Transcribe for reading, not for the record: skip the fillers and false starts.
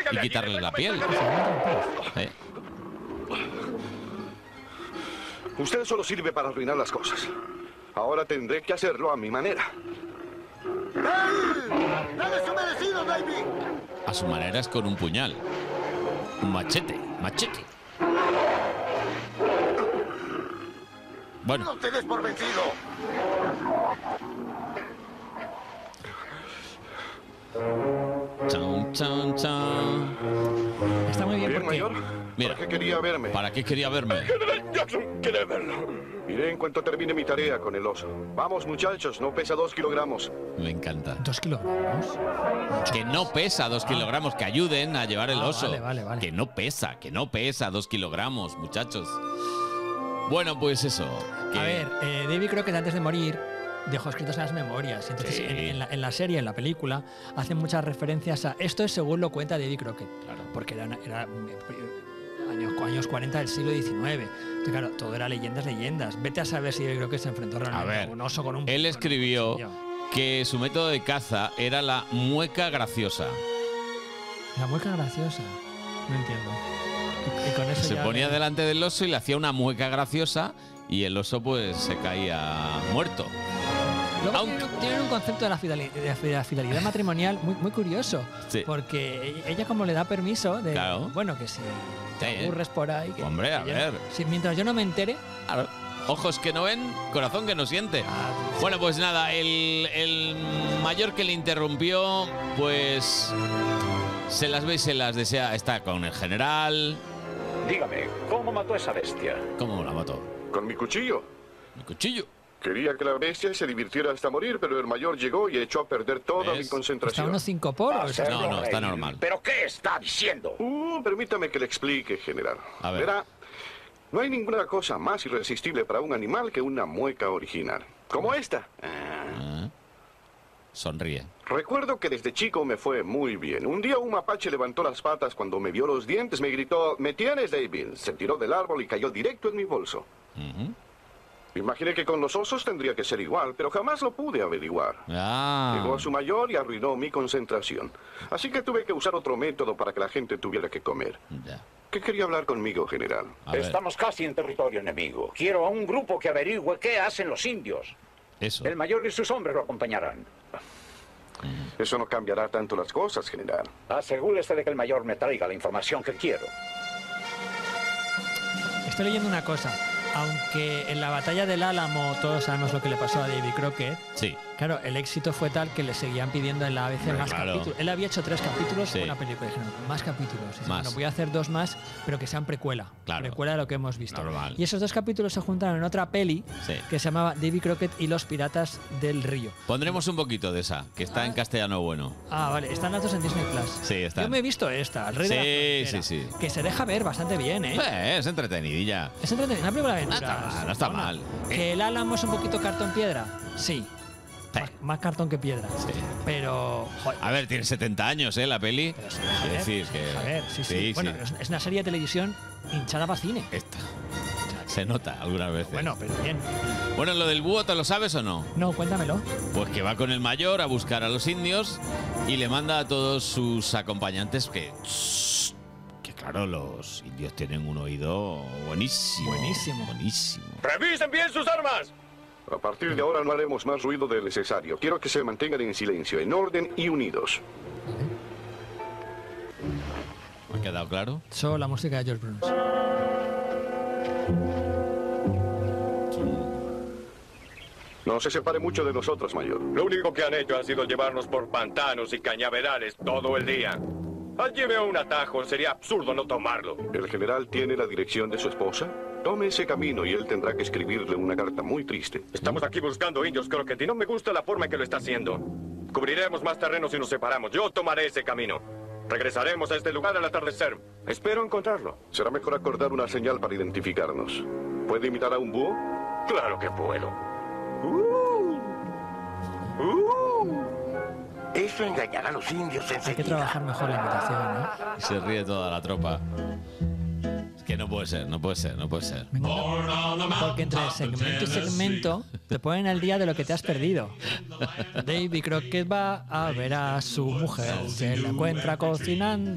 y quitarles la piel. Usted solo sirve para arruinar las cosas. Ahora tendré que hacerlo a mi manera. ¡Dale su merecido, David! A su manera es con un puñal. Un machete. Bueno. ¡No te des por vencido! Chan, chan, chan. Está muy bien, Bien, porque... mayor. Mira. ¿Para qué quería verme? ¿Para qué quería verme? General Jackson quiere verlo. Iré en cuanto termine mi tarea con el oso. Vamos, muchachos, no pesa 2 kilogramos. Me encanta. 2 kilogramos. Que no pesa 2 kilogramos, que ayuden a llevar el oso. Vale. Que no pesa 2 kilogramos, muchachos. Bueno, pues eso. A ver, Davy Crockett antes de morir dejó escritos en las memorias. Entonces, Sí. en la serie, en la película, hacen muchas referencias a... Esto es según lo cuenta Davy Crockett. Claro. Porque era años 40 del siglo XIX. Entonces, claro, todo era leyendas. Vete a saber si Davy Crockett se enfrentó realmente a un oso con un... Él escribió que su método de caza era la mueca graciosa. La mueca graciosa. No entiendo. Y con eso Se ya ponía delante del oso y le hacía una mueca graciosa y el oso pues se caía muerto. Luego Aunque- tienen un concepto de la fidelidad matrimonial muy curioso. Sí. Porque ella como le da permiso de... Claro. Bueno, que si te aburres por ahí... Que, Hombre, a que yo- ver. si mientras yo no me entere... Claro. Ojos que no ven, corazón que no siente. Bueno, pues nada, el mayor que le interrumpió, pues se las ve y se las desea. Está con el general. Dígame, ¿cómo mató a esa bestia? ¿Cómo la mató? Con mi cuchillo. Mi cuchillo. Quería que la bestia se divirtiera hasta morir, pero el mayor llegó y echó a perder toda mi Está concentración. unos 5 poros. Hacerlo No, está reír. normal. ¿Pero qué está diciendo? Permítame que le explique, general. A ver. Verá, no hay ninguna cosa más irresistible para un animal que una mueca original. Como esta. Sonríe. Recuerdo que desde chico me fue muy bien. Un día un mapache levantó las patas cuando me vio los dientes, me gritó, "¿Me tienes, David?". Se tiró del árbol y cayó directo en mi bolso. Imaginé que con los osos tendría que ser igual, pero jamás lo pude averiguar. Llegó a su mayor y arruinó mi concentración. Así que tuve que usar otro método para que la gente tuviera que comer. Ya. ¿Qué quería hablar conmigo, general? Estamos casi en territorio enemigo. Quiero a un grupo que averigüe qué hacen los indios. Eso. El mayor y sus hombres lo acompañarán. Eso no cambiará tanto las cosas, general. Asegúrese de que el mayor me traiga la información que quiero. Estoy leyendo una cosa. Aunque en la batalla del Álamo todos sabemos lo que le pasó a Davy Crockett, Sí. claro, el éxito fue tal que le seguían pidiendo en la ABC más claro. capítulos. Él había hecho 3 capítulos Sí. en una película. Y dijeron, más capítulos. Y dice, Más. bueno, voy a hacer 2 más, pero que sean precuela. Claro. Precuela de lo que hemos visto. Normal. Y esos 2 capítulos se juntaron en otra peli Sí. que se llamaba Davy Crockett y los piratas del río. Pondremos un poquito de esa, que está en castellano bueno. Ah, vale. Están las 2 en Disney Plus. Sí, están. Yo me he visto esta, El Rey de la Sí, Frontera, sí, sí. que se deja ver bastante bien, ¿eh? Es entretenidilla. Es entretenida, una película de No aventuras. está mal, no está Buena. mal. Que el Álamo es un poquito cartón piedra, sí. Más cartón que piedra. Sí. Pero, joder, A ver, tiene 70 años, ¿eh? La peli. sí, Quiero decir que... a ver, sí. Bueno, es una serie de televisión hinchada para cine. Esta. Se nota algunas veces. Bueno, pero bien. Bueno, lo del búho, ¿te lo sabes o no? No, cuéntamelo. Pues que va con el mayor a buscar a los indios y le manda a todos sus acompañantes que claro, los indios tienen un oído buenísimo. Buenísimo. ¡Revisen bien sus armas! A partir de ahora no haremos más ruido del necesario. Quiero que se mantengan en silencio, en orden y unidos. ¿Me ha quedado claro? Solo la música de George Bruns. No se separe mucho de nosotros, mayor. Lo único que han hecho ha sido llevarnos por pantanos y cañaverales todo el día. Allí veo un atajo, sería absurdo no tomarlo. ¿El general tiene la dirección de su esposa? Tome ese camino y él tendrá que escribirle una carta muy triste. Estamos aquí buscando indios, Crockett, y no me gusta la forma en que lo está haciendo. Cubriremos más terreno si nos separamos. Yo tomaré ese camino. Regresaremos a este lugar al atardecer. Espero encontrarlo. Será mejor acordar una señal para identificarnos. ¿Puede imitar a un búho? Claro que puedo. Eso engañará a los indios Hay que enseguida. trabajar mejor la imitación, ¿eh? Y se ríe toda la tropa. Es que no puede ser. Porque entre segmento y segmento te ponen al día de lo que te has perdido. Davy Crockett va a ver a su mujer, se la encuentra cocinando.